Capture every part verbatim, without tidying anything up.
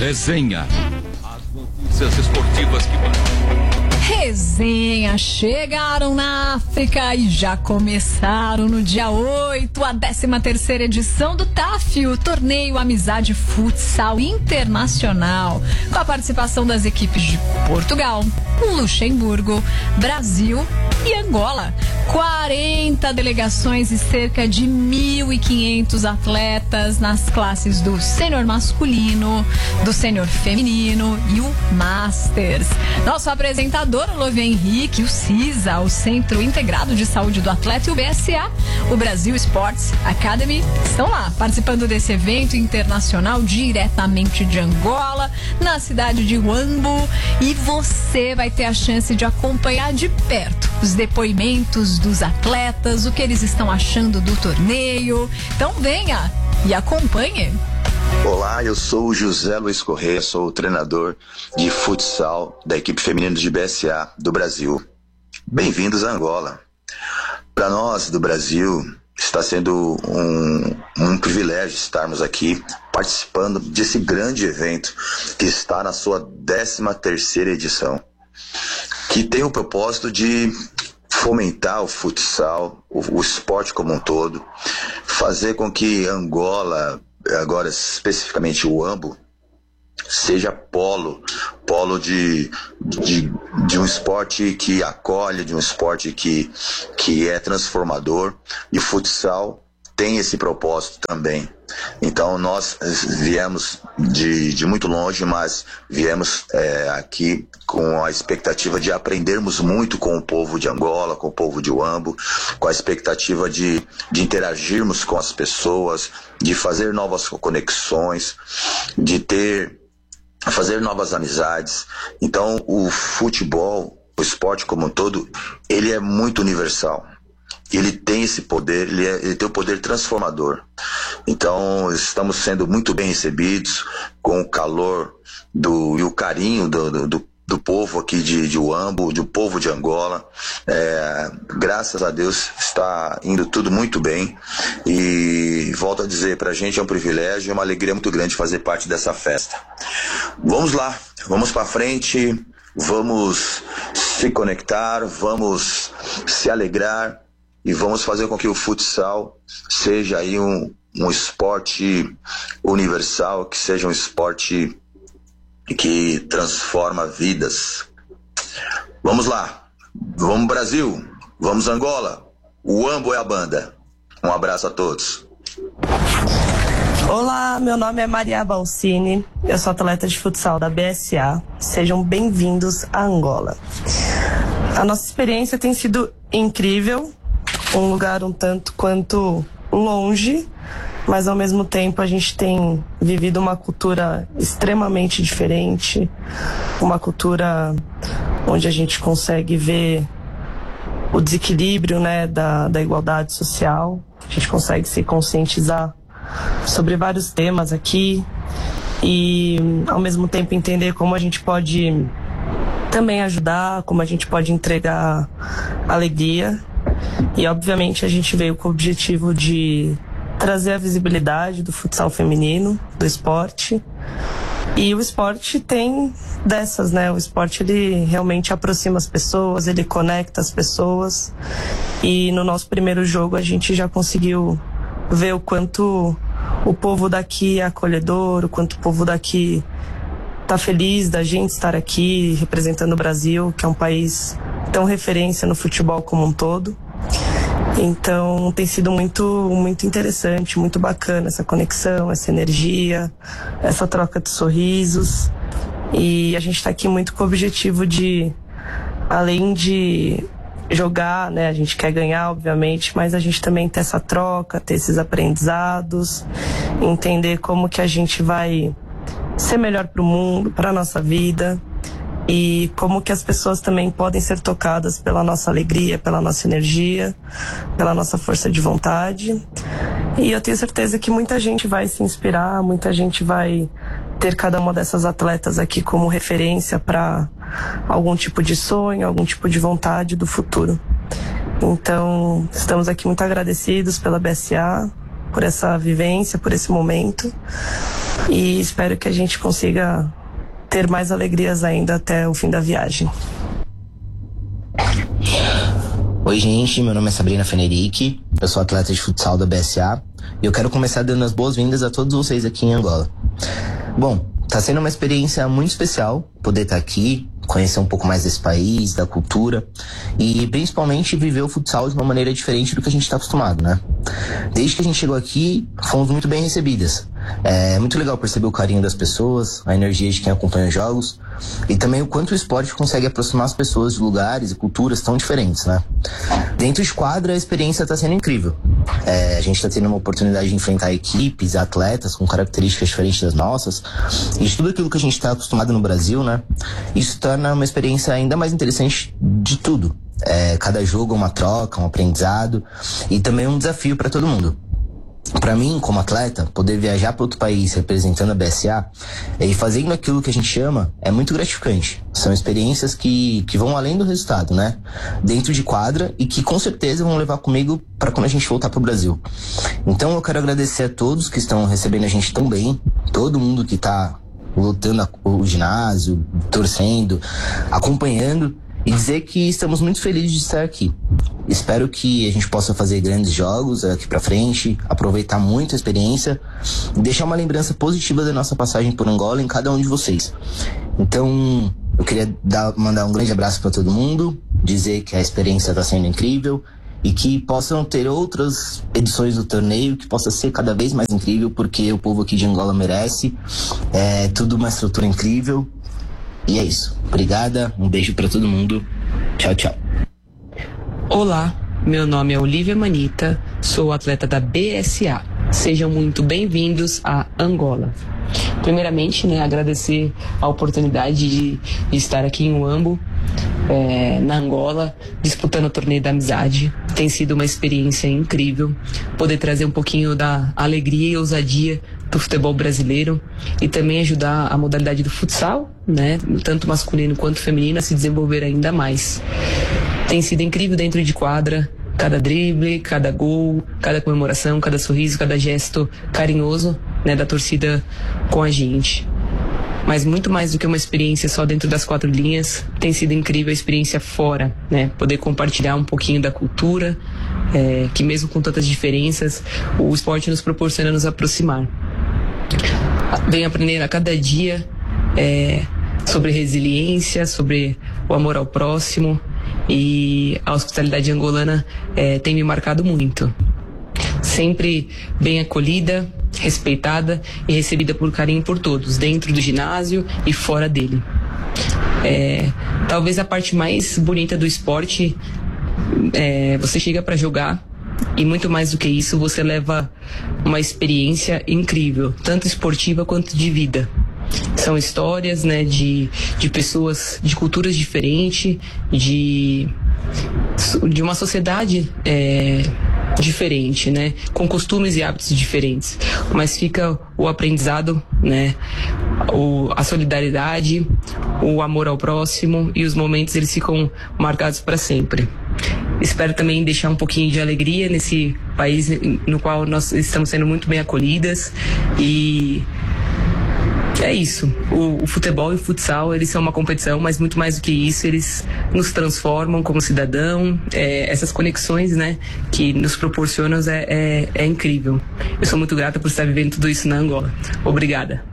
Resenha. As notícias esportivas que... Resenha, chegaram na África e já começaram no dia oito a décima terceira edição do T A F, o Torneio Amizade Futsal Internacional, com a participação das equipes de Portugal, Luxemburgo, Brasil e Angola. quarenta delegações e cerca de mil e quinhentos atletas nas classes do sênior masculino, do sênior feminino e o Masters. Nosso apresentador, o Lovia Henrique, o CISA, o Centro Integrado de Saúde do Atleta, e o B S A, o Brasil Sports Academy, estão lá participando desse evento internacional diretamente de Angola, na cidade de Huambo, e você vai ter a chance de acompanhar de perto os depoimentos dos atletas, o que eles estão achando do torneio. Então venha e acompanhe. Olá, eu sou o José Luiz Corrêa, sou o treinador de futsal da equipe feminina de B S A do Brasil. Bem-vindos a Angola. Para nós do Brasil, está sendo um, um privilégio estarmos aqui participando desse grande evento que está na sua décima terceira edição, que tem o propósito de fomentar o futsal, o, o esporte como um todo, fazer com que Angola, agora especificamente o Huambo, seja polo, polo de, de, de um esporte que acolhe, de um esporte que, que é transformador, e o futsal tem esse propósito também. Então nós viemos de, de muito longe, mas viemos é, aqui com a expectativa de aprendermos muito com o povo de Angola, com o povo de Huambo, com a expectativa de, de interagirmos com as pessoas, de fazer novas conexões, de ter, fazer novas amizades. Então o futebol, o esporte como um todo, ele é muito universal. Ele tem esse poder, ele, é, ele tem o poder transformador. Então estamos sendo muito bem recebidos, com o calor do, e o carinho do, do, do povo aqui de, de Huambo, do povo de Angola. É, graças a Deus está indo tudo muito bem, e volto a dizer, para a gente é um privilégio e uma alegria muito grande fazer parte dessa festa. Vamos lá, vamos para frente, vamos se conectar, vamos se alegrar, e vamos fazer com que o futsal seja aí um, um esporte universal, que seja um esporte que transforma vidas. Vamos lá, vamos Brasil, vamos Angola, o Huambo é a banda. Um abraço a todos. Olá, meu nome é Maria Balsini, eu sou atleta de futsal da B S A. Sejam bem-vindos a Angola. A nossa experiência tem sido incrível, um lugar um tanto quanto longe, mas ao mesmo tempo a gente tem vivido uma cultura extremamente diferente, uma cultura onde a gente consegue ver o desequilíbrio, né, da, da igualdade social. A gente consegue se conscientizar sobre vários temas aqui e ao mesmo tempo entender como a gente pode também ajudar, como a gente pode entregar alegria. E obviamente a gente veio com o objetivo de trazer a visibilidade do futsal feminino, do esporte. E o esporte tem dessas, né? O esporte, ele realmente aproxima as pessoas, ele conecta as pessoas. E no nosso primeiro jogo a gente já conseguiu ver o quanto o povo daqui é acolhedor, o quanto o povo daqui tá feliz da gente estar aqui representando o Brasil, que é um país tão referência no futebol como um todo. Então tem sido muito, muito interessante, muito bacana essa conexão, essa energia, essa troca de sorrisos. E a gente está aqui muito com o objetivo de, além de jogar, né, a gente quer ganhar, obviamente, mas a gente também ter essa troca, ter esses aprendizados, entender como que a gente vai ser melhor para o mundo, para a nossa vida, e como que as pessoas também podem ser tocadas pela nossa alegria, pela nossa energia, pela nossa força de vontade. E eu tenho certeza que muita gente vai se inspirar, muita gente vai ter cada uma dessas atletas aqui como referência para algum tipo de sonho, algum tipo de vontade do futuro. Então, estamos aqui muito agradecidos pela B S A, por essa vivência, por esse momento, e espero que a gente consiga ter mais alegrias ainda até o fim da viagem. Oi gente, meu nome é Sabrina Fenerick, eu sou atleta de futsal da B S A e eu quero começar dando as boas-vindas a todos vocês aqui em Angola. Bom, tá sendo uma experiência muito especial poder estar aqui, conhecer um pouco mais desse país, da cultura e principalmente viver o futsal de uma maneira diferente do que a gente está acostumado, né? Desde que a gente chegou aqui, fomos muito bem recebidas. É muito legal perceber o carinho das pessoas, a energia de quem acompanha os jogos e também o quanto o esporte consegue aproximar as pessoas de lugares e culturas tão diferentes, né? Dentro de quadra, a experiência está sendo incrível. É, a gente está tendo uma oportunidade de enfrentar equipes, atletas com características diferentes das nossas e de tudo aquilo que a gente está acostumado no Brasil, né? Isso torna uma experiência ainda mais interessante de tudo. É, cada jogo é uma troca, um aprendizado e também um desafio para todo mundo. Para mim, como atleta, poder viajar para outro país representando a B S A e fazendo aquilo que a gente chama é muito gratificante. São experiências que, que vão além do resultado, né? Dentro de quadra e que com certeza vão levar comigo para quando a gente voltar para o Brasil. Então eu quero agradecer a todos que estão recebendo a gente tão bem, todo mundo que está lutando o ginásio, torcendo, acompanhando e dizer que estamos muito felizes de estar aqui. Espero que a gente possa fazer grandes jogos aqui pra frente, aproveitar muito a experiência e deixar uma lembrança positiva da nossa passagem por Angola em cada um de vocês. Então, eu queria dar, mandar um grande abraço para todo mundo, dizer que a experiência está sendo incrível e que possam ter outras edições do torneio, que possa ser cada vez mais incrível, porque o povo aqui de Angola merece. É tudo uma estrutura incrível. E é isso. Obrigada, um beijo pra todo mundo. Tchau, tchau. Olá, meu nome é Olivia Manita, sou atleta da B S A. Sejam muito bem-vindos a Angola. Primeiramente, né, agradecer a oportunidade de, de estar aqui em Huambo, é, na Angola, disputando o torneio da amizade. Tem sido uma experiência incrível poder trazer um pouquinho da alegria e ousadia do futebol brasileiro e também ajudar a modalidade do futsal, né, tanto masculino quanto feminino, a se desenvolver ainda mais. Tem sido incrível dentro de quadra, cada drible, cada gol, cada comemoração, cada sorriso, cada gesto carinhoso, né, da torcida com a gente. Mas muito mais do que uma experiência só dentro das quatro linhas, tem sido incrível a experiência fora, né? Poder compartilhar um pouquinho da cultura, é, que mesmo com tantas diferenças, o esporte nos proporciona nos aproximar. Venho aprender a cada dia é, sobre resiliência, sobre o amor ao próximo, e a hospitalidade angolana é, tem me marcado muito. Sempre bem acolhida, respeitada e recebida por carinho por todos, dentro do ginásio e fora dele. É, talvez a parte mais bonita do esporte é você chega para jogar e muito mais do que isso, você leva uma experiência incrível, tanto esportiva quanto de vida. São histórias, né, de, de pessoas de culturas diferentes, de, de uma sociedade é, diferente, né, com costumes e hábitos diferentes. Mas fica o aprendizado, né, o, a solidariedade, o amor ao próximo, e os momentos eles ficam marcados para sempre. Espero também deixar um pouquinho de alegria nesse país no qual nós estamos sendo muito bem acolhidas. E é isso. O, o futebol e o futsal, eles são uma competição, mas muito mais do que isso, eles nos transformam como cidadão. É, essas conexões, né, que nos proporcionam é, é, é incrível. Eu sou muito grata por estar vivendo tudo isso na Angola. Obrigada.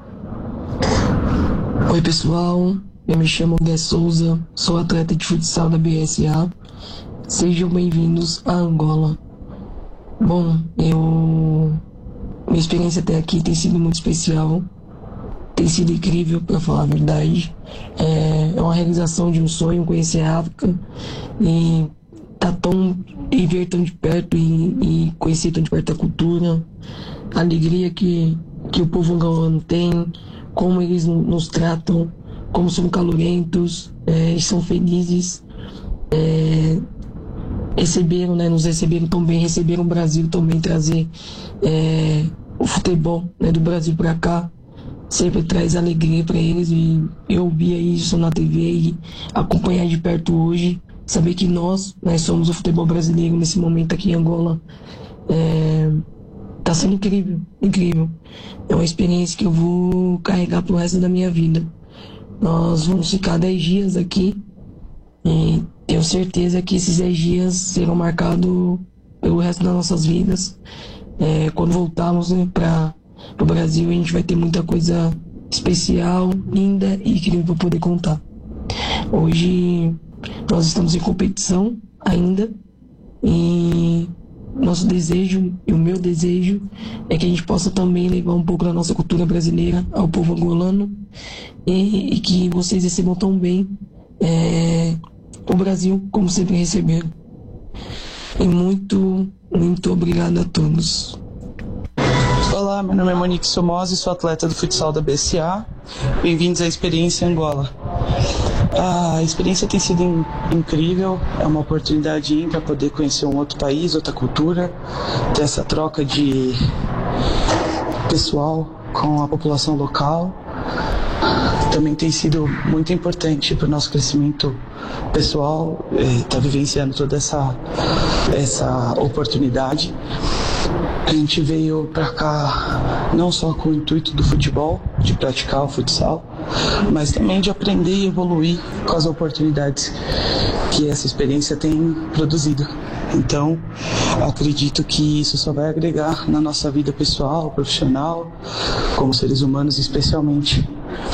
Oi pessoal, eu me chamo Gué Souza, sou atleta de futsal da B S A. Sejam bem-vindos a Angola. Bom, eu... minha experiência até aqui tem sido muito especial. Tem sido incrível, para falar a verdade. É, é uma realização de um sonho, conhecer a África e tá tão, e ver tão de perto e, e conhecer tão de perto a cultura, a alegria que, que o povo angolano tem, como eles nos tratam, como são calorentos, é, são felizes, é, receberam, né, nos receberam tão bem, receberam o Brasil também, trazer é, o futebol, né, do Brasil para cá. Sempre traz alegria para eles, e eu via isso na T V e acompanhar de perto hoje, saber que nós, nós somos o futebol brasileiro nesse momento aqui em Angola, é, tá sendo incrível, incrível. É uma experiência que eu vou carregar pro resto da minha vida. Nós vamos ficar dez dias aqui e tenho certeza que esses dez dias serão marcados pelo resto das nossas vidas. É, quando voltarmos, né, para o Brasil, a gente vai ter muita coisa especial, linda e incrível para poder contar. Hoje nós estamos em competição ainda e nosso desejo e o meu desejo é que a gente possa também levar um pouco da nossa cultura brasileira ao povo angolano e, e que vocês recebam tão bem é, o Brasil como sempre receberam. E muito, muito obrigado a todos. Olá, meu nome é Monique Somoza, sou atleta do futsal da B S A. Bem-vindos à Experiência Angola. A experiência tem sido in- incrível, é uma oportunidade para poder conhecer um outro país, outra cultura, ter essa troca de pessoal com a população local. Também tem sido muito importante para o nosso crescimento pessoal, estar tá vivenciando toda essa, essa oportunidade. A gente veio para cá não só com o intuito do futebol, de praticar o futsal, mas também de aprender e evoluir com as oportunidades que essa experiência tem produzido. Então, acredito que isso só vai agregar na nossa vida pessoal, profissional, como seres humanos especialmente.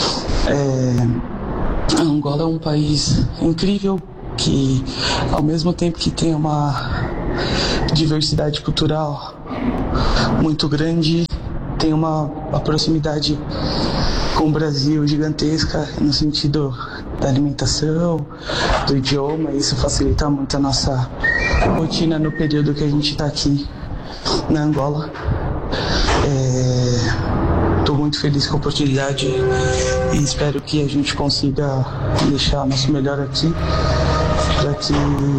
É, a Angola é um país incrível que, ao mesmo tempo que tem uma diversidade cultural muito grande, tem uma, uma proximidade com o Brasil gigantesca no sentido da alimentação, do idioma. Isso facilita muito a nossa rotina no período que a gente está aqui na Angola. Estou é, muito feliz com a oportunidade e espero que a gente consiga deixar nosso melhor aqui para que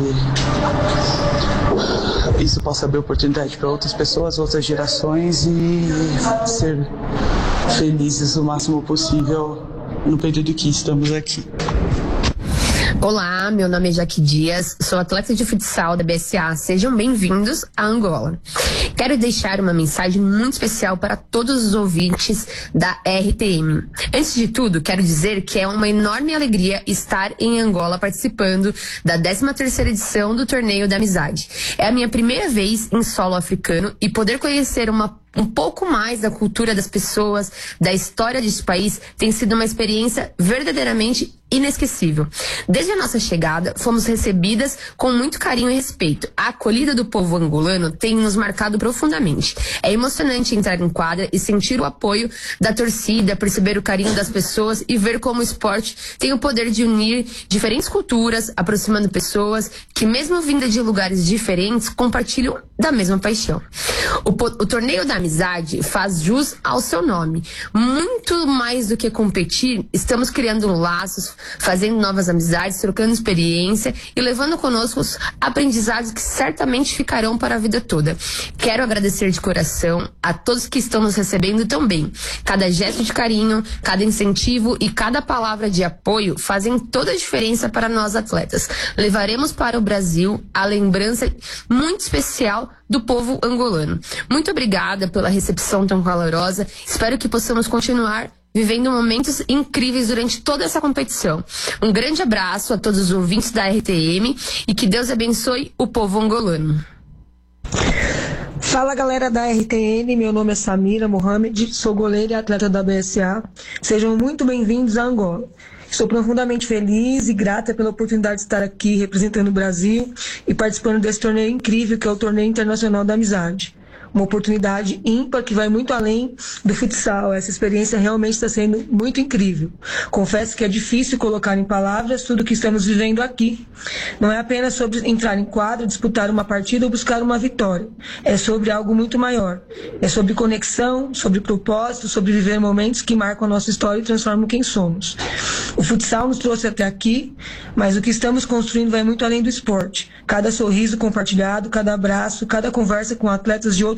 isso possa abrir oportunidade para outras pessoas, outras gerações e ser felizes o máximo possível no período que estamos aqui. Olá, meu nome é Jaque Dias, sou atleta de futsal da B S A. Sejam bem-vindos a Angola. Quero deixar uma mensagem muito especial para todos os ouvintes da R T M. Antes de tudo, quero dizer que é uma enorme alegria estar em Angola participando da décima terceira edição do Torneio da Amizade. É a minha primeira vez em solo africano e poder conhecer uma um pouco mais da cultura das pessoas, da história deste país, tem sido uma experiência verdadeiramente inesquecível. Desde a nossa chegada, fomos recebidas com muito carinho e respeito. A acolhida do povo angolano tem nos marcado profundamente. É emocionante entrar em quadra e sentir o apoio da torcida, perceber o carinho das pessoas e ver como o esporte tem o poder de unir diferentes culturas, aproximando pessoas que, mesmo vindas de lugares diferentes, compartilham da mesma paixão. O, o torneio da amizade faz jus ao seu nome. Muito mais do que competir, estamos criando laços, fazendo novas amizades, trocando experiência e levando conosco os aprendizados que certamente ficarão para a vida toda. Quero agradecer de coração a todos que estão nos recebendo tão bem. Cada gesto de carinho, cada incentivo e cada palavra de apoio fazem toda a diferença para nós atletas. Levaremos para o Brasil a lembrança muito especial do povo angolano. Muito obrigada pela recepção tão calorosa. Espero que possamos continuar vivendo momentos incríveis durante toda essa competição. Um grande abraço a todos os ouvintes da R T M e que Deus abençoe o povo angolano. Fala, galera da R T N, meu nome é Samira Mohamed, sou goleira e atleta da B S A. Sejam muito bem-vindos a Angola. Estou profundamente feliz e grata pela oportunidade de estar aqui representando o Brasil e participando desse torneio incrível que é o Torneio Internacional da Amizade. Uma oportunidade ímpar que vai muito além do futsal. Essa experiência realmente está sendo muito incrível. Confesso que é difícil colocar em palavras tudo o que estamos vivendo aqui. Não é apenas sobre entrar em quadro, disputar uma partida ou buscar uma vitória. É sobre algo muito maior. É sobre conexão, sobre propósito, sobre viver momentos que marcam a nossa história e transformam quem somos. O futsal nos trouxe até aqui, mas o que estamos construindo vai muito além do esporte. Cada sorriso compartilhado, cada abraço, cada conversa com atletas de outros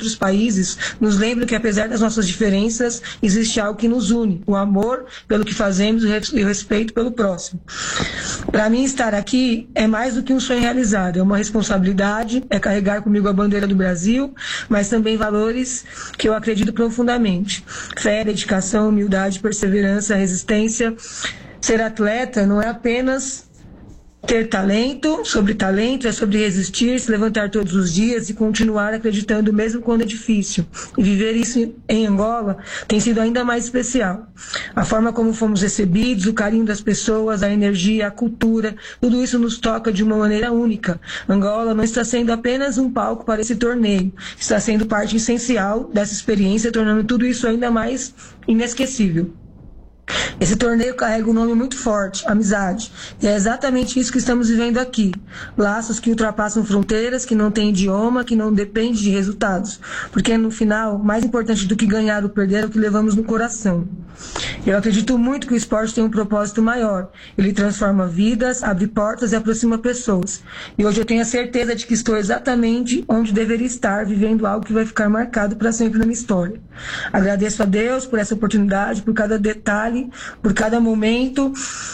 outros países nos lembram que, apesar das nossas diferenças, existe algo que nos une: o amor pelo que fazemos e o respeito pelo próximo. Para mim, estar aqui é mais do que um sonho realizado, é uma responsabilidade, é carregar comigo a bandeira do Brasil, mas também valores que eu acredito profundamente: fé, dedicação, humildade, perseverança, resistência. Ser atleta não é apenas ter talento, sobre talento, é sobre resistir, se levantar todos os dias e continuar acreditando mesmo quando é difícil. E viver isso em Angola tem sido ainda mais especial. A forma como fomos recebidos, o carinho das pessoas, a energia, a cultura, tudo isso nos toca de uma maneira única. Angola não está sendo apenas um palco para esse torneio, está sendo parte essencial dessa experiência, tornando tudo isso ainda mais inesquecível. Esse torneio carrega um nome muito forte: amizade. E é exatamente isso que estamos vivendo aqui. Laços que ultrapassam fronteiras, que não têm idioma, que não dependem de resultados. Porque no final, mais importante do que ganhar ou perder é o que levamos no coração. Eu acredito muito que o esporte tem um propósito maior. Ele transforma vidas, abre portas e aproxima pessoas. E hoje eu tenho a certeza de que estou exatamente onde deveria estar, vivendo algo que vai ficar marcado para sempre na minha história. Agradeço a Deus por essa oportunidade, por cada detalhe, por cada momento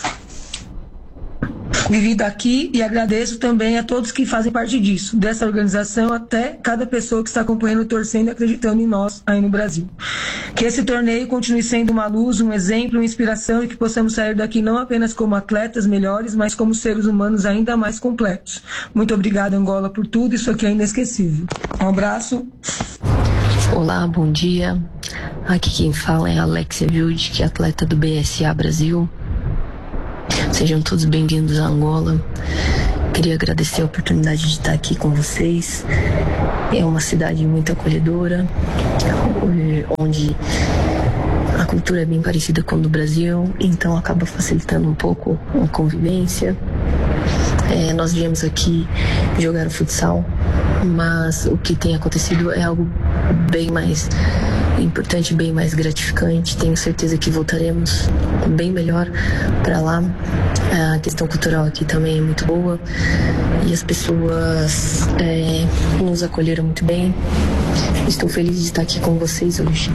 vivido aqui, e agradeço também a todos que fazem parte disso, dessa organização, até cada pessoa que está acompanhando, torcendo e acreditando em nós aí no Brasil. Que esse torneio continue sendo uma luz, um exemplo, uma inspiração, e que possamos sair daqui não apenas como atletas melhores, mas como seres humanos ainda mais completos. Muito obrigada, Angola, por tudo, isso aqui é inesquecível. Um abraço. Olá, bom dia. Aqui quem fala é a Alexia Wilde, que é atleta do B S A Brasil. Sejam todos bem-vindos a Angola. Queria agradecer a oportunidade de estar aqui com vocês. É uma cidade muito acolhedora, onde a cultura é bem parecida com a do Brasil, então acaba facilitando um pouco a convivência. É, nós viemos aqui jogar o futsal, mas o que tem acontecido é algo bem mais importante, bem mais gratificante. Tenho certeza que voltaremos bem melhor para lá. A questão cultural aqui também é muito boa e as pessoas é, nos acolheram muito bem. Estou feliz de estar aqui com vocês hoje.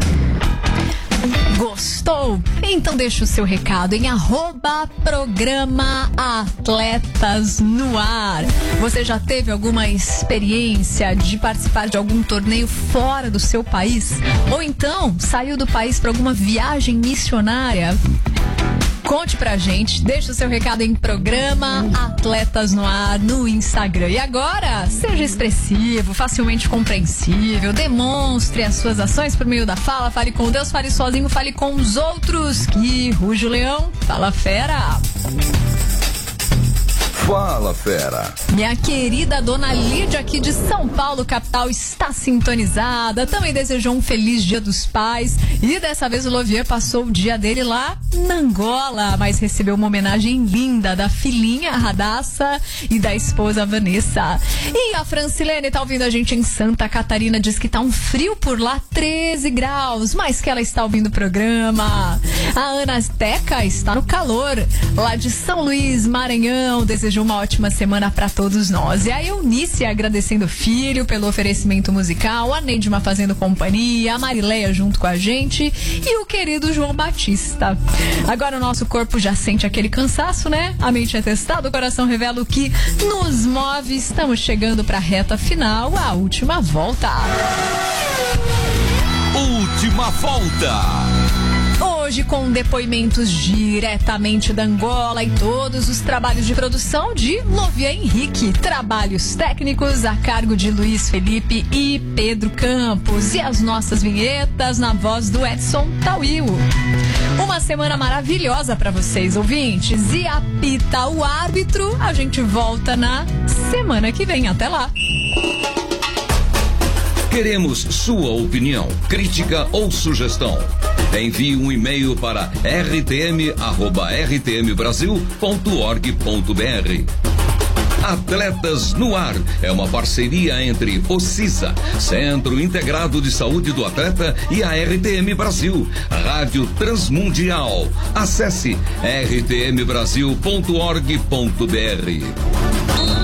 Gostou? Então deixa o seu recado em arroba programa Atletas no Ar. Você já teve alguma experiência de participar de algum torneio fora do seu país? Ou então saiu do país para alguma viagem missionária? Conte pra gente, deixa o seu recado em programa Atletas no Ar no Instagram. E agora, seja expressivo, facilmente compreensível, demonstre as suas ações por meio da fala, fale com Deus, fale sozinho, fale com os outros, que ruge o leão, fala fera. Fala, fera. Minha querida dona Lídia aqui de São Paulo, capital, está sintonizada. Também desejou um feliz Dia dos Pais. E dessa vez o Lovier passou o dia dele lá na Angola, mas recebeu uma homenagem linda da filhinha Radassa e da esposa Vanessa. E a Francilene tá ouvindo a gente em Santa Catarina, diz que tá um frio por lá, treze graus, mas que ela está ouvindo o programa. A Ana Teca está no calor, lá de São Luís, Maranhão, desejou uma ótima semana para todos nós. E a Eunice agradecendo o filho pelo oferecimento musical, a Neidma fazendo companhia, a Marileia junto com a gente e o querido João Batista. Agora o nosso corpo já sente aquele cansaço, né? A mente é testada, o coração revela o que nos move. Estamos chegando para a reta final, a última volta. Última volta. Hoje com depoimentos diretamente da Angola e todos os trabalhos de produção de Lovier Henrique. Trabalhos técnicos a cargo de Luiz Felipe e Pedro Campos. E as nossas vinhetas na voz do Edson Tauil. Uma semana maravilhosa para vocês, ouvintes. E apita o árbitro. A gente volta na semana que vem. Até lá. Queremos sua opinião, crítica ou sugestão. Envie um e-mail para r t m arroba r t m brasil ponto org ponto b r. Atletas no Ar é uma parceria entre o CISA, Centro Integrado de Saúde do Atleta, e a R T M Brasil, Rádio Transmundial. Acesse r t m brasil ponto org ponto b r.